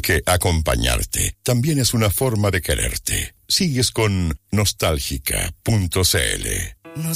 porque acompañarte también es una forma de quererte. Sigues con nostálgica.cl.